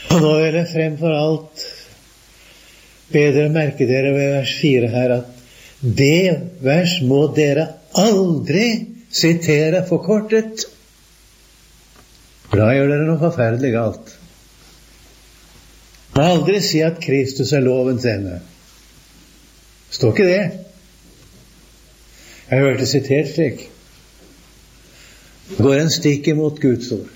Og nå vil jeg fremfor alt be dere merke dere ved vers 4 her, at det vers må dere aldri sitere forkortet. For da gjør dere noe forferdelig galt. Må aldri si at Kristus er lovens ende. Står ikke det? Jeg har hørt det sitert slik. Det går en stikk imot Guds ord.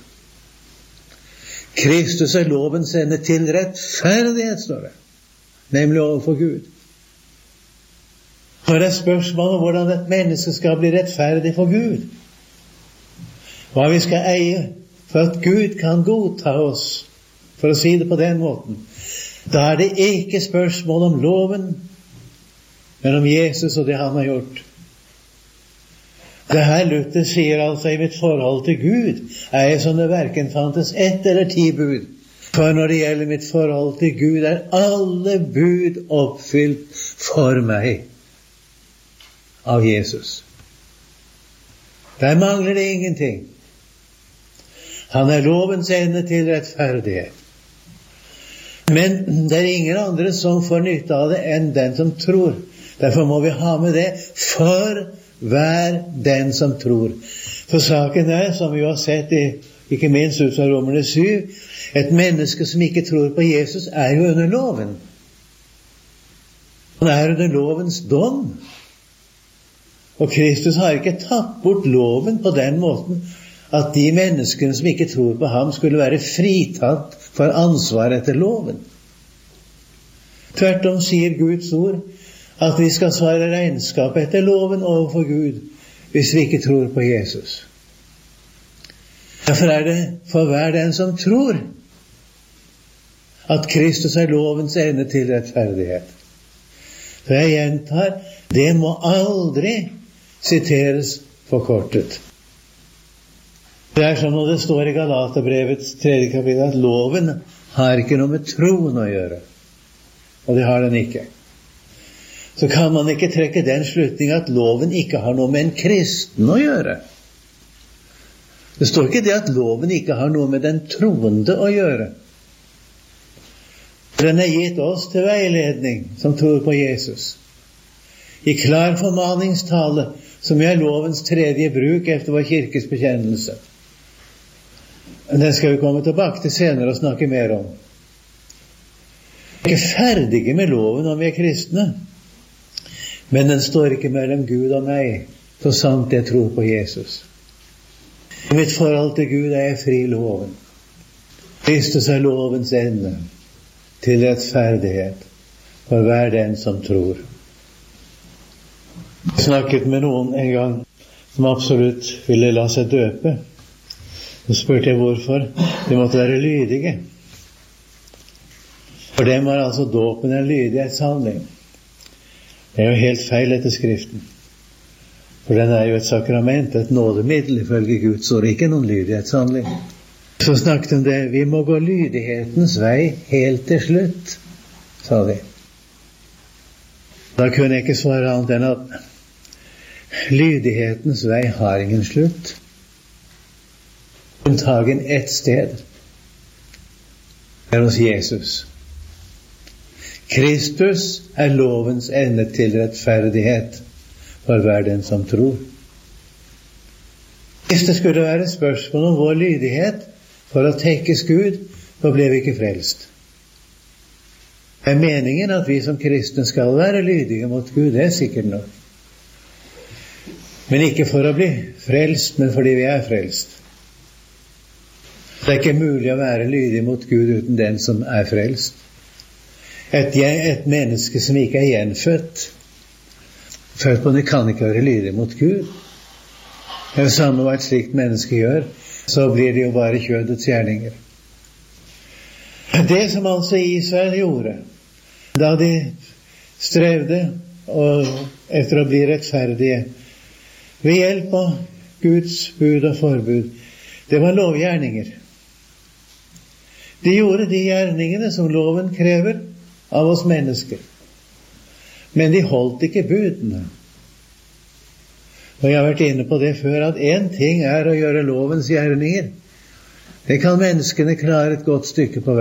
Kristus er lovens ende til rettferdighet, står det. Nemlig overfor Gud. Når det er spørsmål om hvordan et menneske skal bli rettferdig for Gud, hva vi skal eie for at Gud kan godta oss, for å si det på den måten, da er det ikke spørsmål om loven, men om Jesus og det han har gjort. Det her Luther sier altså, i mitt forhold til Gud er jeg som det hverken fantes 1 eller 10 bud. For når det gjelder mitt forhold til Gud, er alle bud oppfylt for meg av Jesus. Der mangler det ingenting. Han er lovens ende til rettferdighet. Men det er ingen andre som får nytte av det enn den som tror. Derfor må vi ha med det for hver den som tror. For saken er, som vi har sett ikke minst ut fra Romerne 7, et menneske som ikke tror på Jesus er jo under loven. Han er under lovens dom. Og Kristus har ikke tatt bort loven på den måten at de menneskene som ikke tror på ham skulle være fritatt for ansvar etter loven. Tvert om sier Guds ord at vi skal svare regnskap etter loven overfor Gud hvis vi ikke tror på Jesus. Derfor er det for hver den som tror at Kristus er lovens ende til rettferdighet. For jeg gjentar, det må aldri siteres forkortet. Det er som når det står i Galaterbrevets 3. kapittel at loven har ikke noe med troen å gjøre. Og det har den ikke. Så kan man ikke trekke den slutning at loven ikke har noe med en kristen å gjøre. Det står ikke det at loven ikke har noe med den troende å gjøre. Den er gitt oss til veiledning som tror på Jesus. I klar formaningstale, som er lovens 3. bruk efter vår kirkes bekjennelse. Den skal vi komme tilbake til senere og snakke mer om. Vi er ikke ferdige med loven om vi er kristne. Men den står ikke mellom Gud og meg, så sant jeg tror på Jesus. I mitt forhold til Gud er jeg fri loven. Kristus er lovens ende til rettferdighet for hver den som tror. Jeg snakket med noen en gang som absolutt ville la seg døpe. Så spurte jeg hvorfor. De måtte være lydige. For dem var altså dåpen en lydighetshandling. Det er jo helt feil etter Skriften. For den er jo et sakrament, et nådemiddel ifølge Guds ord, ikke noen lydighetshandling. Så snakket om det, vi må gå lydighetens vei helt til slutt, sa de. Da kunne jeg ikke svare annet enn at lydighetens vei har ingen slutt. Unntagen ett sted. Det er hos Jesus. Kristus er lovens ende til rettferdighet for hver den som tror. Hvis det skulle være spørsmål om vår lydighet for å tekkes Gud, så ble vi ikke frelst. Det er meningen at vi som kristne skal være lydige mot Gud, det er sikkert nok. Men ikke for å bli frelst, men fordi vi er frelst. Det er ikke mulig å være lydig mot Gud uten den som er frelst. Et menneske som ikke er gjenfødt, født på det, kan ikke være lydig mot Gud. Det er det samme hva et slikt menneske gjør, så blir det jo bare kjødets gjerninger. Det som altså Israel gjorde, da de strevde etter å bli rettferdige, ved hjelp av Guds bud og forbud, det var lovgjerninger. De gjorde de gjerningene som loven krever av oss mennesker. Men de holdt ikke budene. Og jeg har vært inne på det før, at en ting er å gjøre lovens gjerninger. Det kan menneskene klare et godt stykke på vei.